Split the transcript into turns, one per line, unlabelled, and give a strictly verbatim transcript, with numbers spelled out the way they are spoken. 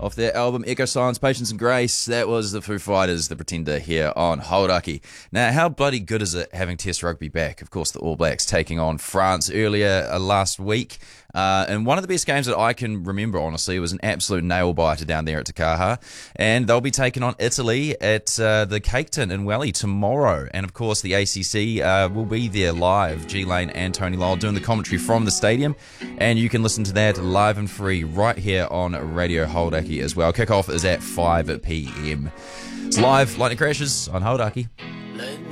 off their album Echo Silence, Patience and Grace. That was the Foo Fighters, The Pretender, here on Hauraki. Now, how bloody good is it having Test rugby back? Of course, the All Blacks taking on France earlier uh, last week. Uh, and one of the best games that I can remember, honestly, was an absolute nail-biter down there at Te Kaha. And they'll be taking on Italy at uh, the Cake Tin in Welly tomorrow. And, of course, the A C C uh, will be there live. G Lane and Tony Lyle doing the commentary from the stadium. And you can listen to that live and free right here on Radio Hauraki as well. Kickoff is at five p.m. It's live, Lightning Crashes on Hauraki.